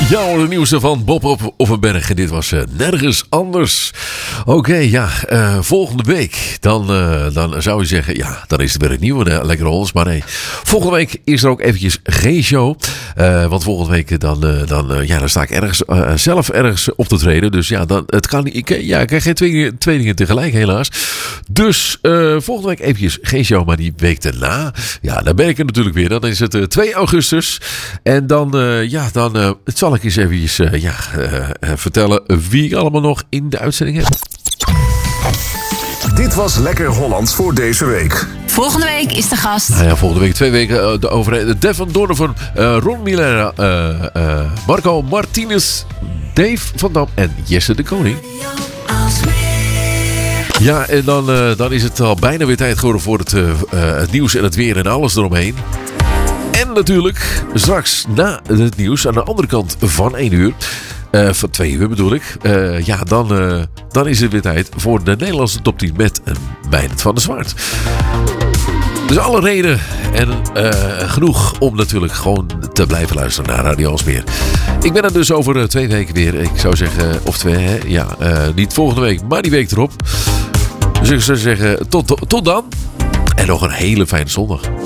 Ja, het nieuwste van Bob op Offenberg. En dit was nergens anders. Oké, volgende week. Dan zou je zeggen, ja, dan is het weer een nieuwe Lekker Hollands. Maar nee, volgende week is er ook eventjes geen show. Want volgende week dan sta ik zelf ergens op te treden. Dus ja, het kan niet. Ik krijg geen twee dingen tegelijk, helaas. Dus volgende week eventjes geen show. Maar die week daarna, ja, dan ben ik er natuurlijk weer. Dan is het 2 augustus. En dan zal ik eens eventjes vertellen wie ik allemaal nog in de uitzending heb. Dit was Lekker Hollands voor deze week. Volgende week is de gast. Nou ja, volgende week 2 weken de overheid. Devon Donovan, Ron Milera, Marco Martinez, Dave van Dam en Jesse de Koning. Ja, en dan is het al bijna weer tijd geworden voor het nieuws en het weer en alles eromheen. En natuurlijk straks na het nieuws aan de andere kant van 1 uur. Van 2 uur bedoel ik. Dan is het weer tijd voor de Nederlandse top 10 met Meijnerd van der Zwaard. Dus alle reden en genoeg om natuurlijk gewoon te blijven luisteren naar Radio Alsmeer. Ik ben er dus over 2 weken weer. Ik zou zeggen, niet volgende week, maar die week erop. Dus ik zou zeggen, tot dan. En nog een hele fijne zondag.